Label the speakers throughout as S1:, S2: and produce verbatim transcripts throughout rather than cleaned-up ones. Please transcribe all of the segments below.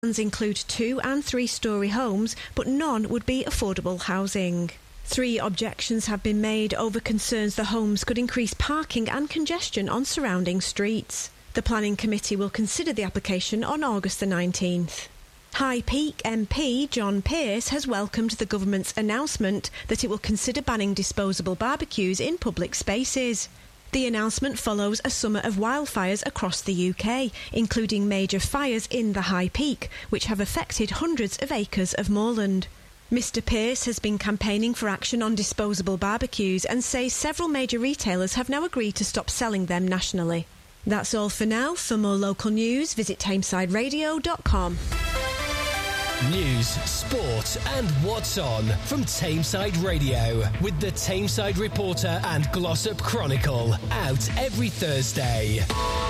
S1: Plans include two and three-storey homes, but none would be affordable housing. Three objections have been made over concerns the homes could increase parking and congestion on surrounding streets. The Planning Committee will consider the application on August the nineteenth. High Peak M P John Pearce has welcomed the government's announcement that it will consider banning disposable barbecues in public spaces. The announcement follows a summer of wildfires across the U K, including major fires in the High Peak, which have affected hundreds of acres of moorland. Mister Pearce has been campaigning for action on disposable barbecues and says several major retailers have now agreed to stop selling them nationally. That's all for now. For more local news, visit tameside radio dot com.
S2: News, sport and what's on from Tameside Radio with the Tameside Reporter and Glossop Chronicle, out every Thursday.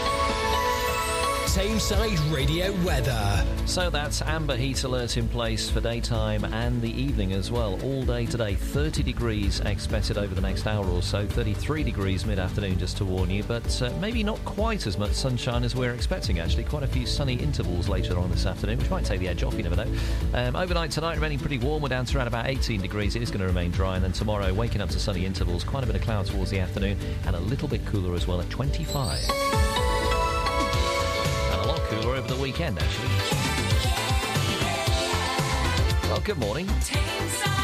S2: Tameside Radio weather.
S3: So that's amber heat alert in place for daytime and the evening as well. All day today, thirty degrees expected over the next hour or so, thirty-three degrees mid-afternoon just to warn you, but uh, maybe not quite as much sunshine as we're expecting actually. Quite a few sunny intervals later on this afternoon, which might take the edge off, you never know. Um, overnight tonight remaining pretty warm, we're down to around about eighteen degrees. It is going to remain dry, and then tomorrow waking up to sunny intervals, quite a bit of cloud towards the afternoon and a little bit cooler as well at twenty-five. Cooler over the weekend, actually. Well, good morning.